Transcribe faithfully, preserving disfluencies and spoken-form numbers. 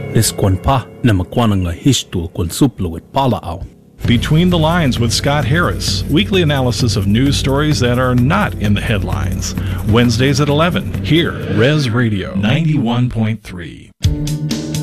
Res kwan pa na makwanang nga histul kwan supluwit pala aw. Between the Lines with Scott Harris, weekly analysis of news stories that are not in the headlines. Wednesdays at eleven, here, Res Radio ninety-one point three.